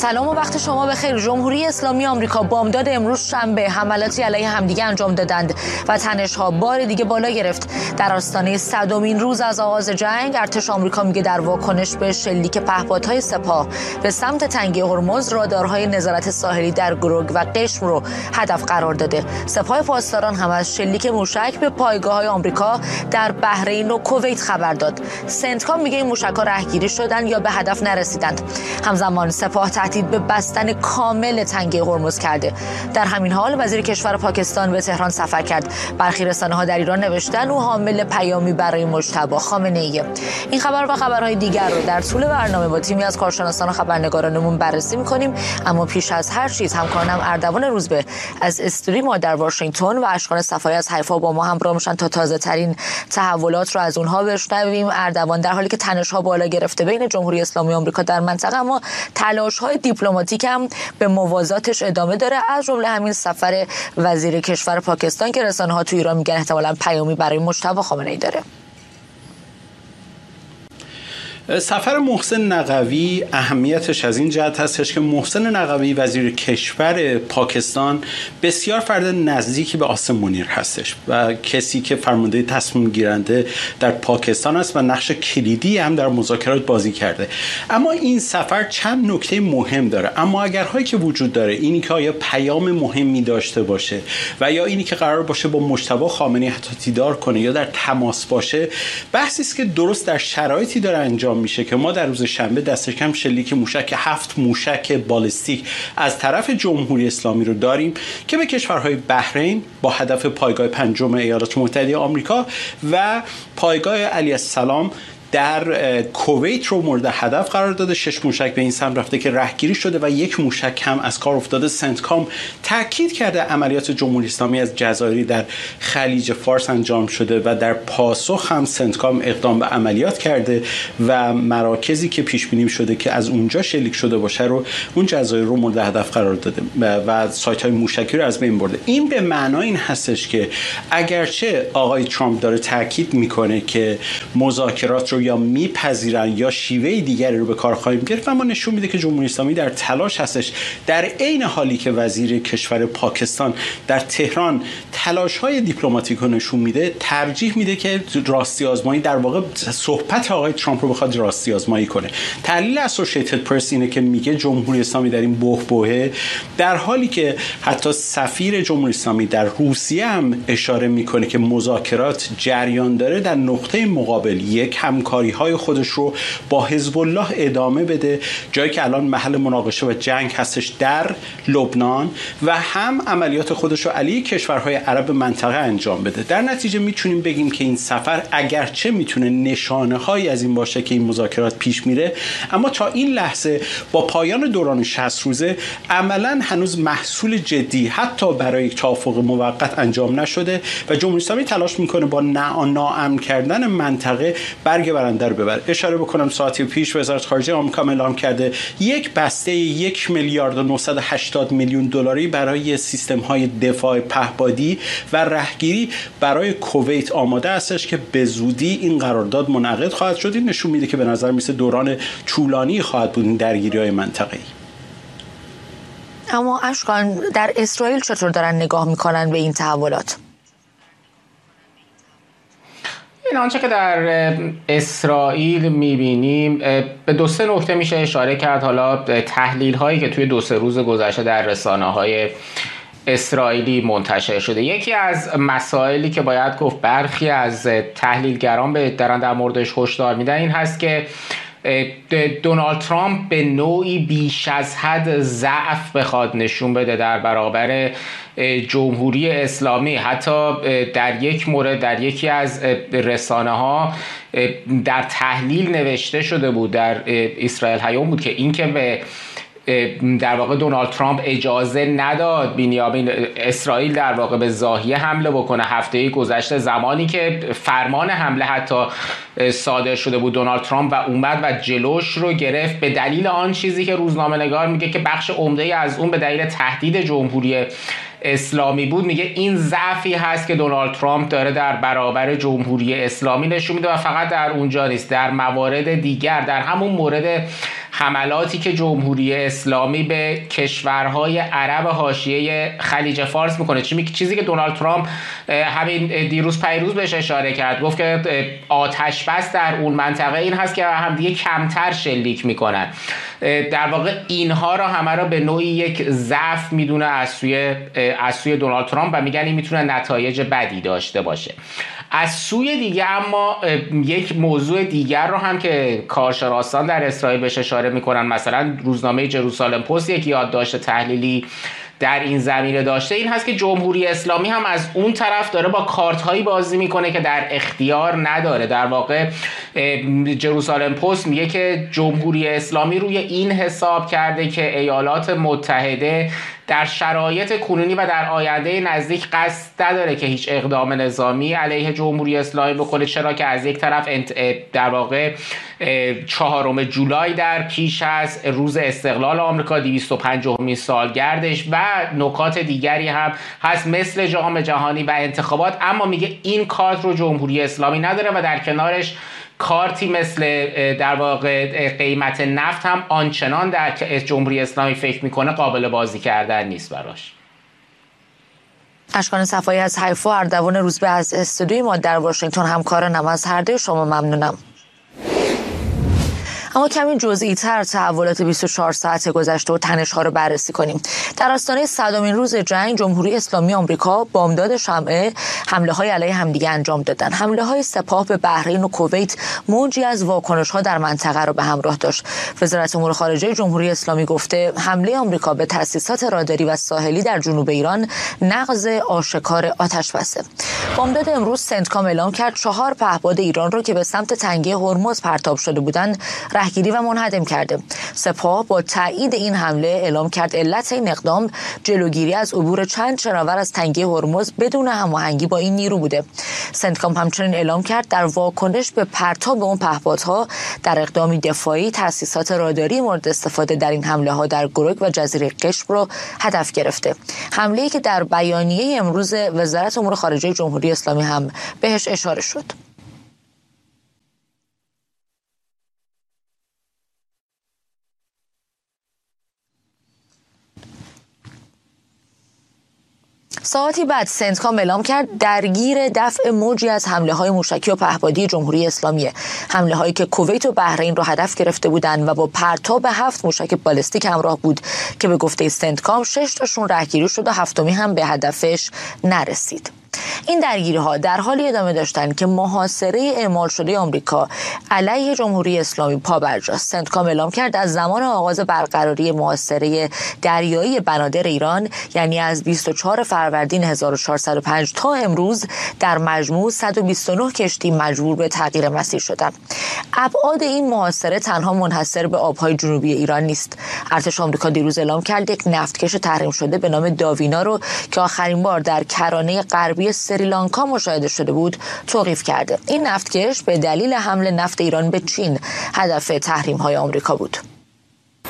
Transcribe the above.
سلام و وقت شما بخیر. جمهوری اسلامی آمریکا بامداد امروز شنبه حملاتی علیه همدیگه انجام دادند و تنش‌ها بار دیگه بالا گرفت. در آستانه 100مین روز از آغاز جنگ، ارتش آمریکا میگه در واکنش به شلیک پهپادهای سپاه به سمت تنگه هرمز، رادارهای نظارت ساحلی در گروگ و قشم رو هدف قرار داده. سپاه پاسداران هم از شلیک موشک به پایگاه‌های آمریکا در بحرین و کویت خبر داد. سنتکام میگه این موشک‌ها رهگیری شدن یا به هدف نرسیدند. همزمان سپاه تهدید به بستن کامل تنگه هرمز کرده. در همین حال وزیر کشور پاکستان به تهران سفر کرد. برخی رسانه‌ها در ایران نوشتن او حامل پیامی برای مجتبی خامنه‌ای. این خبر و خبرهای دیگر رو در طول برنامه با تیمی از کارشناسان و خبرنگارانمون بررسی می‌کنیم. اما پیش از هر چیز همکارانم اردوان روزبه از استودیوی ما در واشنگتن و اشکان صفایی از حیفا با ما همراه میشن تا تازه‌ترین تحولات رو از اونها بشنویم. اردوان، در حالی که تنش‌ها بالا گرفته بین جمهوری اسلامی آمریکا در منطقه، اما تلاش‌های دیپلماتیک هم به موازاتش ادامه داره، از جمله همین سفر وزیر کشور پاکستان که رسانه‌ها تو ایران میگن احتمالاً پیامی برای مجتبی خامنه‌ای داره. سفر محسن نقوی اهمیتش از این جهت هستش که محسن نقوی وزیر کشور پاکستان بسیار فرد نزدیکی به عاصم منیر هستش و کسی که فرمانده تصمیم گیرنده در پاکستان است و نقش کلیدی هم در مذاکرات بازی کرده. اما این سفر چند نکته مهم داره، اما اگرهایی که وجود داره اینی که آیا پیام مهمی داشته باشه و یا اینی که قرار باشه با مجتبی خامنه‌ای حتی دیدار کنه یا در تماس باشه، بحثی است که درست در شرایطی داره انجام میشه که ما در روز شنبه دست کم شلیک موشک 7 موشک بالستیک از طرف جمهوری اسلامی رو داریم که به کشورهای بحرین با هدف پایگاه پنجم ایالات متحده آمریکا و پایگاه علی السلام در کویت رو مورد هدف قرار داده. 6 موشک به این سمت رفته که رهگیری شده و 1 موشک هم از کار افتاده. سنتکام تاکید کرده عملیات جمهوری اسلامی از جزایری در خلیج فارس انجام شده و در پاسخ هم سنتکام اقدام به عملیات کرده و مراکزی که پیش بینی شده که از اونجا شلیک شده باشه رو اون جزایر رو مورد هدف قرار داده و سایت‌های موشکی رو از بین برده. این به معنای این هستش که اگرچه آقای ترامپ داره تاکید میکنه که مذاکرات رو یا میپذیرن یا شیوه دیگری رو به کار خواهیم گرفت، اما نشون میده که جمهوری اسلامی در تلاش هستش، در عین حالی که وزیر کشور پاکستان در تهران تلاش‌های دیپلماتیک رو نشون میده، ترجیح میده که راستی آزمایی، در واقع صحبت آقای ترامپ رو بخواد راستی آزمایی کنه. تحلیل اسوسییتد پرس اینه که میگه جمهوری اسلامی در این بحبوحه، در حالی که حتی سفیر جمهوری اسلامی در روسیه هم اشاره میکنه که مذاکرات جریان داره، در نقطه مقابل یک همکاری‌های خودش رو با حزب الله ادامه بده، جایی که الان محل مناقشه و جنگ هستش در لبنان، و هم عملیات خودش رو علیه کشورهای عرب منطقه انجام بده. در نتیجه میتونیم بگیم که این سفر اگرچه میتونه نشانه‌هایی از این باشه که این مذاکرات پیش میره، اما تا این لحظه با پایان دوران 60 روزه عملاً هنوز محصول جدی حتی برای توافق موقت انجام نشده و جمهوری اسلامی تلاش میکنه با ناامن کردن منطقه برگ برنده رو ببره. اشاره بکنم ساعتی پیش وزارت خارجه آمریکا اعلام کرده یک بسته 1 میلیارد و 980 میلیون دلاری برای سیستم‌های دفاع پهپادی و رهگیری برای کویت آماده استش که به زودی این قرارداد منعقد خواهد شد. این نشون میده که به نظر میسه دوران طولانی خواهد بود این درگیری‌های منطقه‌ای. اما اشکان، در اسرائیل چطور دارن نگاه میکنن به این تحولات؟ این آنچه که در اسرائیل میبینیم به 2-3 نکته میشه اشاره کرد. حالا تحلیل هایی که توی 2-3 روز گذشته در رسانه های اسرائیلی منتشر شده، یکی از مسائلی که باید گفت برخی از تحلیلگران دارن در موردش هشدار میدن این هست که دونالد ترامپ به نوعی بیش از حد ضعف بخواد نشون بده در برابر جمهوری اسلامی. حتی در یک مورد در یکی از رسانه ها در تحلیل نوشته شده بود، در اسرائیل هیوم بود، که این که به در واقع دونالد ترامپ اجازه نداد بنیامین اسرائیل در واقع به ضاحیه حمله بکنه. هفته گذشته زمانی که فرمان حمله حتی صادر شده بود، دونالد ترامپ و اومد و جلوش رو گرفت به دلیل آن چیزی که روزنامه‌نگار میگه که بخش عمده از اون به دلیل تهدید جمهوری اسلامی بود. میگه این ضعفی هست که دونالد ترامپ داره در برابر جمهوری اسلامی نشون میده و فقط در اونجا نیست، در موارد دیگر، در همون مورد حملاتی که جمهوری اسلامی به کشورهای عرب حاشیه خلیج فارس میکنه، چیزی که دونالد ترامپ همین دیروز پیروز بهش اشاره کرد، گفت که آتش بس در اون منطقه این هست که همدیگه کمتر شلیک میکنن. در واقع اینها را همه را به نوعی یک ضعف میدونه از سوی دونالد ترامپ و میگن این میتونه نتایج بدی داشته باشه. از سوی دیگه اما یک موضوع دیگر رو هم که کارشناسان در اسرائیل بهش اشاره میکنن، مثلا روزنامه جروسالم پست یک یادداشت تحلیلی در این زمینه داشته، این هست که جمهوری اسلامی هم از اون طرف داره با کارت هایی بازی میکنه که در اختیار نداره. در واقع جروسالم پست میگه که جمهوری اسلامی روی این حساب کرده که ایالات متحده در شرایط کنونی و در آینده نزدیک قصد نداره که هیچ اقدام نظامی علیه جمهوری اسلامی بکنه، چرا که از یک طرف در واقع 4 جولای در پیش هست، روز استقلال آمریکا، 250مین سالگردش و نکات دیگری هم هست مثل جام جهانی و انتخابات، اما میگه این کارت رو جمهوری اسلامی نداره و در کنارش کارتی مثل در واقع قیمت نفت هم آنچنان در جمهوری اسلامی فکر میکنه قابل بازی کردن نیست براش. اشکان صفایی از حیفا، اردوان روزبه از استودیوی ما در واشنگتن، همکارانم از هر دوی شما ممنونم. اما کمی جزئی تر تحولات 24 ساعت گذشته و تنش‌ها رو بررسی کنیم. در آستانه 100مین روز جنگ، جمهوری اسلامی آمریکا بامداد شمعه حمله‌های علیه همدیگه انجام دادند. حمله‌های سپاه به بحرین و کویت موجی از واکنش‌ها در منطقه رو به همراه داشت. وزارت امور خارجه جمهوری اسلامی گفته حمله آمریکا به تأسیسات راداری و ساحلی در جنوب ایران نقض آشکار آتش‌بسه. بامداد امروز سنتکام اعلام کرد 4 پهپاد ایران رو که به سمت تنگه هرمز پرتاب شده بودند رهگیری و منهدم کرده. سپاه با تایید این حمله اعلام کرد علت این اقدام جلوگیری از عبور چند شناور از تنگه هرمز بدون هماهنگی با این نیرو بوده. سنتکام همچنین اعلام کرد در واکنش به پرتاب اون پهپادها در اقدامی دفاعی تأسیسات راداری مورد استفاده در این حمله ها در گرگ و جزیره قشم رو هدف گرفته. حمله‌ای که در بیانیه امروز وزارت امور خارجه جمهوری اسلامی هم بهش اشاره شد. ساعتی بعد سنتکام اعلام کرد درگیر دفع موجی از حمله‌های موشکی و پهپادی جمهوری اسلامی. حمله‌هایی که کویت و بحرین را هدف گرفته بودند و با پرتاب 7 موشک بالستیک همراه بود که به گفته سنتکام 6 تاشون رهگیری شد و 7می هم به هدفش نرسید. این درگیری‌ها در حالی ادامه داشتند که محاصره اعمال شده آمریکا علیه جمهوری اسلامی پابرجاست. سنتکام اعلام کرد از زمان آغاز برقراری محاصره دریایی بنادر ایران، یعنی از 24 فروردین 1405 تا امروز، در مجموع 129 کشتی مجبور به تغییر مسیر شدند. ابعاد این محاصره تنها منحصر به آبهای جنوبی ایران نیست. ارتش آمریکا دیروز اعلام کرد یک نفتکش تحریم شده به نام داوینا رو که آخرین بار در کرانه غربی سریلانکا مشاهده شده بود توقیف کرده. این نفتکش به دلیل حمل نفت ایران به چین هدف تحریم‌های آمریکا بود.